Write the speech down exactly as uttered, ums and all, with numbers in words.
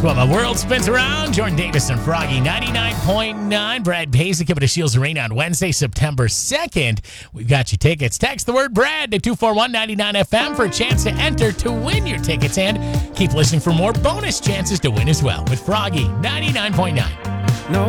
While the world spins around, Jordan Davis and Froggy ninety-nine point nine. Brad Paisley coming to Shields Arena on Wednesday, September second. We've got you tickets. Text the word Brad to two four one nine nine F M for a chance to enter to win your tickets. And keep listening for more bonus chances to win as well with Froggy ninety-nine point nine.